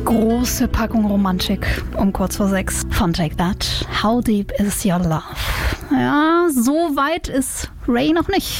große Packung Romantik um kurz vor 6 von Take That. How deep is your love? Ja, so weit ist Ray noch nicht.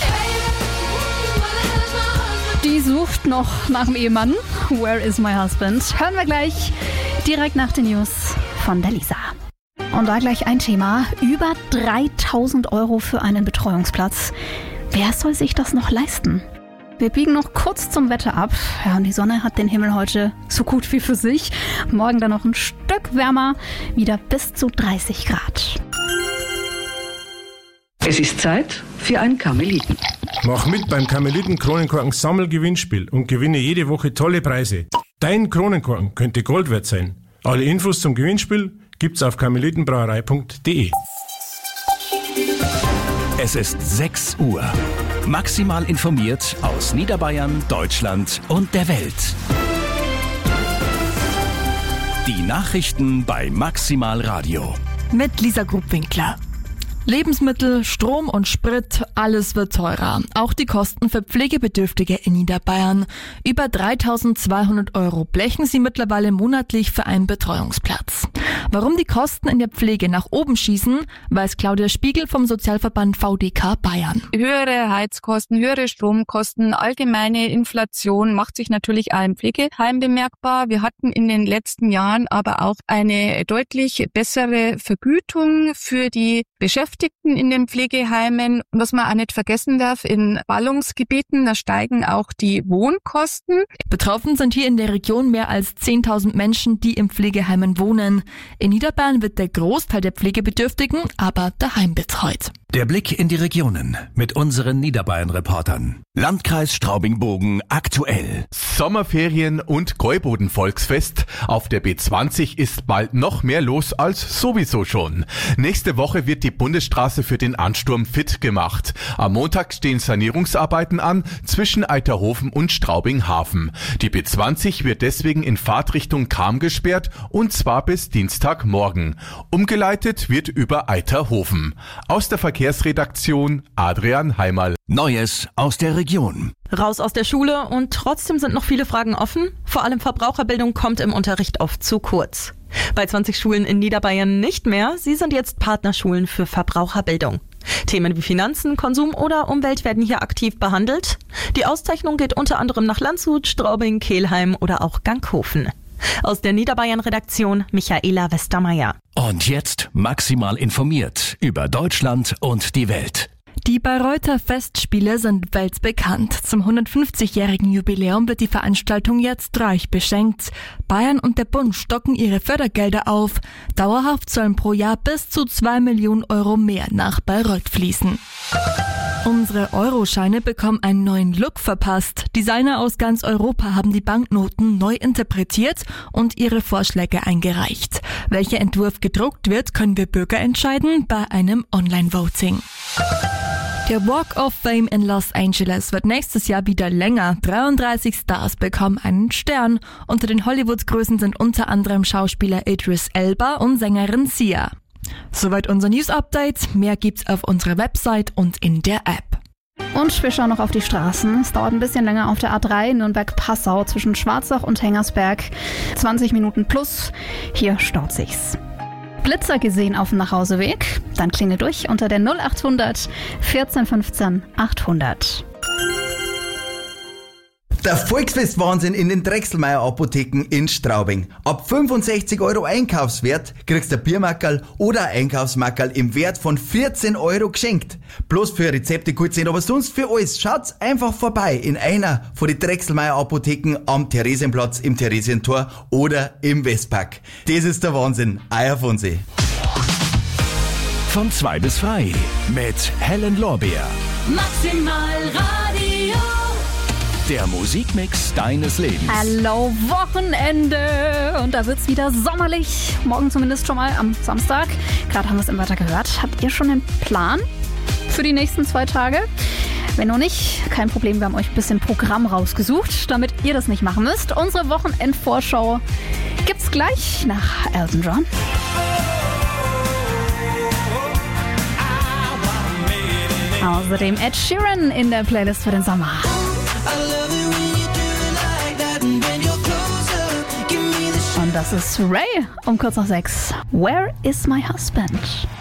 Die sucht noch nach dem Ehemann. Where is my husband? Hören wir gleich direkt nach den News von der Lisa. Und da gleich ein Thema. Über 3.000 € für einen Betreuungsplatz. Wer soll sich das noch leisten? Wir biegen noch kurz zum Wetter ab. Ja, und die Sonne hat den Himmel heute so gut wie für sich. Morgen dann noch ein Stück wärmer, wieder bis zu 30 Grad. Es ist Zeit für einen Karmeliten. Mach mit beim Karmeliten-Kronenkorken Sammelgewinnspiel und gewinne jede Woche tolle Preise. Dein Kronenkorken könnte Gold wert sein. Alle Infos zum Gewinnspiel gibt's auf karmelitenbrauerei.de. Es ist 6 Uhr. Maximal informiert aus Niederbayern, Deutschland und der Welt. Die Nachrichten bei Maximal Radio. Mit Lisa Grubwinkler. Lebensmittel, Strom und Sprit, alles wird teurer. Auch die Kosten für Pflegebedürftige in Niederbayern. Über 3.200 € blechen sie mittlerweile monatlich für einen Betreuungsplatz. Warum die Kosten in der Pflege nach oben schießen, weiß Claudia Spiegel vom Sozialverband VDK Bayern. Höhere Heizkosten, höhere Stromkosten, allgemeine Inflation macht sich natürlich auch im Pflegeheim bemerkbar. Wir hatten in den letzten Jahren aber auch eine deutlich bessere Vergütung für die Beschäftigten in den Pflegeheimen. Und was man auch nicht vergessen darf, in Ballungsgebieten, da steigen auch die Wohnkosten. Betroffen sind hier in der Region mehr als 10.000 Menschen, die in Pflegeheimen wohnen. In Niederbayern wird der Großteil der Pflegebedürftigen aber daheim betreut. Der Blick in die Regionen mit unseren Niederbayern-Reportern. Landkreis Straubing-Bogen aktuell. Sommerferien und Gäuboden-Volksfest. Auf der B20 ist bald noch mehr los als sowieso schon. Nächste Woche wird die Bundesstraße für den Ansturm fit gemacht. Am Montag stehen Sanierungsarbeiten an zwischen Eiterhofen und Straubing-Hafen. Die B20 wird deswegen in Fahrtrichtung Cham gesperrt und zwar bis Dienstagmorgen. Umgeleitet wird über Eiterhofen. Aus der Verkehrsredaktion Adrian Heimerl. Neues aus der Region. Raus aus der Schule und trotzdem sind noch viele Fragen offen. Vor allem Verbraucherbildung kommt im Unterricht oft zu kurz. Bei 20 Schulen in Niederbayern nicht mehr. Sie sind jetzt Partnerschulen für Verbraucherbildung. Themen wie Finanzen, Konsum oder Umwelt werden hier aktiv behandelt. Die Auszeichnung geht unter anderem nach Landshut, Straubing, Kelheim oder auch Ganghofen. Aus der Niederbayern-Redaktion Michaela Westermeier. Und jetzt maximal informiert über Deutschland und die Welt. Die Bayreuther Festspiele sind weltbekannt. Zum 150-jährigen Jubiläum wird die Veranstaltung jetzt reich beschenkt. Bayern und der Bund stocken ihre Fördergelder auf. Dauerhaft sollen pro Jahr bis zu 2 Millionen € mehr nach Bayreuth fließen. Unsere Euroscheine bekommen einen neuen Look verpasst. Designer aus ganz Europa haben die Banknoten neu interpretiert und ihre Vorschläge eingereicht. Welcher Entwurf gedruckt wird, können wir Bürger entscheiden bei einem Online-Voting. Der Walk of Fame in Los Angeles wird nächstes Jahr wieder länger. 33 Stars bekommen einen Stern. Unter den Hollywood-Größen sind unter anderem Schauspieler Idris Elba und Sängerin Sia. Soweit unser News-Update. Mehr gibt's auf unserer Website und in der App. Und wir schauen noch auf die Straßen. Es dauert ein bisschen länger auf der A3 Nürnberg-Passau zwischen Schwarzach und Hengersberg. 20 Minuten plus. Hier staut sich's. Blitzer gesehen auf dem Nachhauseweg? Dann klinge durch unter der 0800 14 15 800. Der Volksfest-Wahnsinn in den Drechselmeier-Apotheken in Straubing. Ab 65 € Einkaufswert kriegst du ein Biermackerl oder ein Einkaufsmackerl im Wert von 14 € geschenkt. Bloß für Rezepte gut sind, aber sonst für alles. Schaut's einfach vorbei in einer von den Drechselmeier-Apotheken am Theresienplatz, im Theresientor oder im Westpark. Das ist der Wahnsinn. Eier von sie. Von 2 bis frei mit Helen Lorbeer. Maximal Radio. Der Musikmix deines Lebens. Hallo Wochenende und da wird's wieder sommerlich. Morgen zumindest schon mal am Samstag. Gerade haben wir es im Wetter gehört. Habt ihr schon einen Plan für die nächsten 2 Tage? Wenn noch nicht, kein Problem, wir haben euch ein bisschen Programm rausgesucht, damit ihr das nicht machen müsst. Unsere Wochenendvorschau gibt's gleich nach Elton John. Außerdem Ed Sheeran in der Playlist für den Sommer. das ist Ray um kurz nach 6. Where is my husband?